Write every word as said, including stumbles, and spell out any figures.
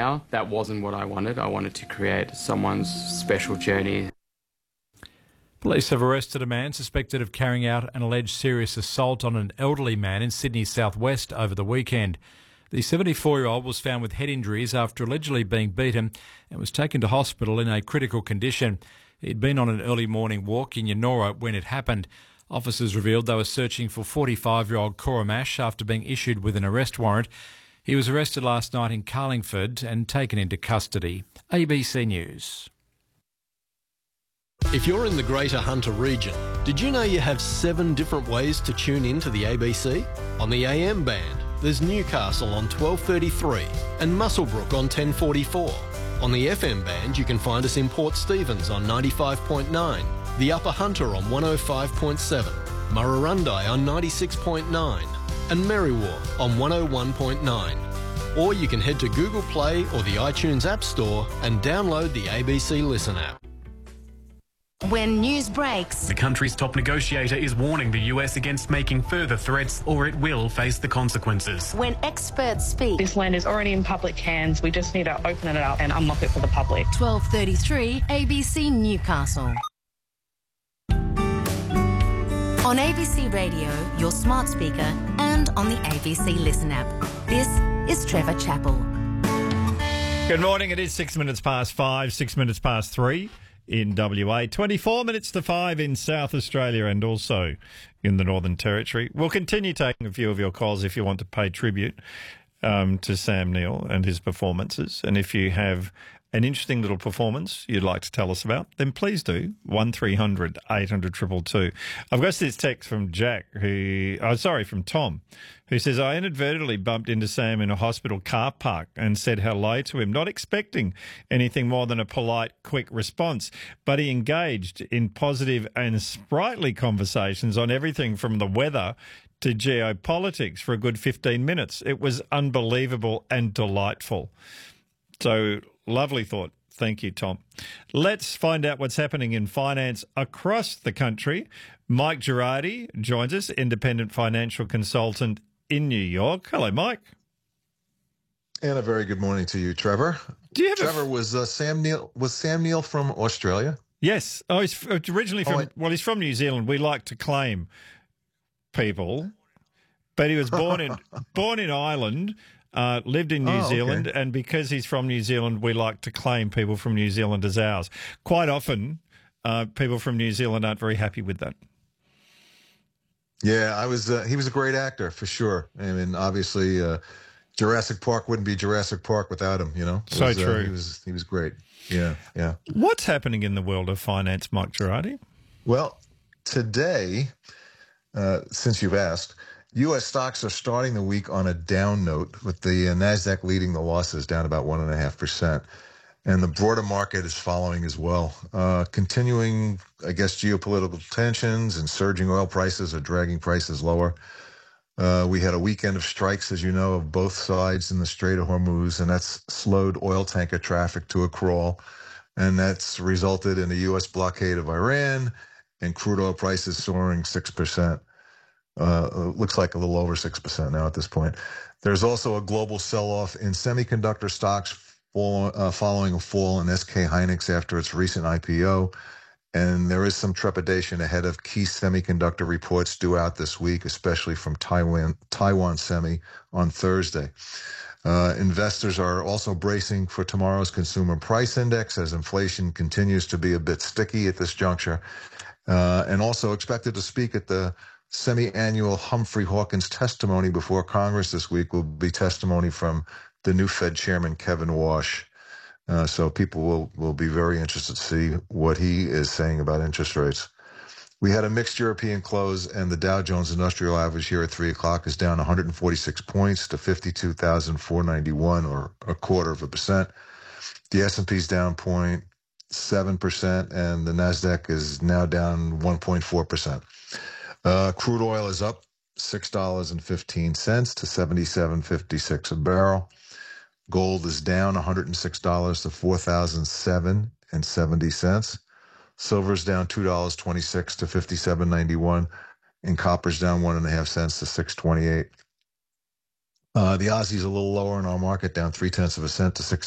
Now, that wasn't what I wanted. I wanted to create someone's special journey. Police have arrested a man suspected of carrying out an alleged serious assault on an elderly man in Sydney's southwest over the weekend. The seventy-four-year-old was found with head injuries after allegedly being beaten and was taken to hospital in a critical condition. He'd been on an early morning walk in Yennora when it happened. Officers revealed they were searching for forty-five-year-old Cora Mash after being issued with an arrest warrant. He was arrested last night in Carlingford and taken into custody. A B C News. If you're in the Greater Hunter region, did you know you have seven different ways to tune in to the A B C? On the A M band, there's Newcastle on twelve thirty-three and Muswellbrook on ten forty-four. On the F M band, you can find us in Port Stephens on ninety-five point nine, the Upper Hunter on one oh five point seven, Murrurundi on ninety-six point nine and Merriwa on one oh one point nine. Or you can head to Google Play or the iTunes App Store and download the A B C Listen app. When news breaks, the country's top negotiator is warning the U S against making further threats or it will face the consequences. When experts speak, this land is already in public hands. We just need to open it up and unlock it for the public. twelve thirty-three A B C Newcastle. On A B C Radio, your smart speaker, and on the A B C Listen app. This is Trevor Chappell. Good morning. It is six minutes past five, six minutes past three. In W A, twenty-four minutes to five in South Australia and also in the Northern Territory. We'll continue taking a few of your calls if you want to pay tribute um, to Sam Neill and his performances. And if you have an interesting little performance you'd like to tell us about, then please do. one three hundred eight hundred two two two. I've got this text from Jack, who, oh, sorry, from Tom, who says, I inadvertently bumped into Sam in a hospital car park and said hello to him, not expecting anything more than a polite, quick response. But he engaged in positive and sprightly conversations on everything from the weather to geopolitics for a good fifteen minutes. It was unbelievable and delightful. So, lovely thought. Thank you, Tom. Let's find out what's happening in finance across the country. Mike Girardi joins us, independent financial consultant in New York. Hello, Mike. And a very good morning to you, Trevor. Do you have Trevor, a f- was uh, Sam Neill was Sam Neill from Australia? Yes. Oh, he's originally from, oh, I- well, he's from New Zealand. We like to claim people, but he was born in born in Ireland. Uh, lived in New oh, Zealand, okay. and because he's from New Zealand, we like to claim people from New Zealand as ours. Quite often, uh, people from New Zealand aren't very happy with that. Yeah, I was. Uh, he was a great actor for sure. I mean, obviously, uh, Jurassic Park wouldn't be Jurassic Park without him. You know, it so was, true. Uh, he was. He was great. Yeah, yeah. What's happening in the world of finance, Mike Girardi? Well, today, uh, since you've asked, U S stocks are starting the week on a down note, with the uh, NASDAQ leading the losses, down about one point five percent. And the broader market is following as well. Uh, continuing, I guess, geopolitical tensions and surging oil prices are dragging prices lower. Uh, we had a weekend of strikes, as you know, of both sides in the Strait of Hormuz, and that's slowed oil tanker traffic to a crawl. And that's resulted in a U S blockade of Iran and crude oil prices soaring six percent. Uh, looks like a little over six percent now at this point. There's also a global sell-off in semiconductor stocks fall, uh, following a fall in S K Hynix after its recent I P O. And there is some trepidation ahead of key semiconductor reports due out this week, especially from Taiwan, Taiwan Semi on Thursday. Uh, investors are also bracing for tomorrow's consumer price index as inflation continues to be a bit sticky at this juncture, uh, and also expected to speak at the semi-annual Humphrey Hawkins testimony before Congress this week will be testimony from the new Fed chairman, Kevin Wash. Uh, so people will, will be very interested to see what he is saying about interest rates. We had a mixed European close, and the Dow Jones Industrial Average here at three o'clock is down one hundred forty-six points to fifty-two thousand four hundred ninety-one, or a quarter of a percent. The S and P is down zero point seven percent, and the NASDAQ is now down one point four percent. Uh, crude oil is up six dollars and fifteen cents to seventy-seven fifty-six a barrel. Gold is down one hundred six dollars to four thousand seven dollars and seventy cents. Silver's down two dollars and twenty-six cents to fifty-seven ninety-one, and copper's down one and a half cents to six twenty-eight. Uh, the Aussie's a little lower in our market, down three tenths of a cent to six